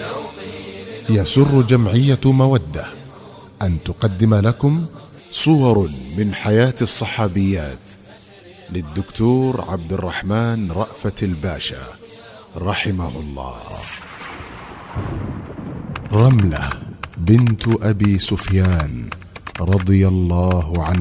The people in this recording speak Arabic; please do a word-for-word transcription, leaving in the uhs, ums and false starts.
يسر جمعية مودة أن تقدم لكم صور من حياة الصحابيات للدكتور عبد الرحمن رأفت الباشا رحمه الله. رملة بنت أبي سفيان رضي الله عنها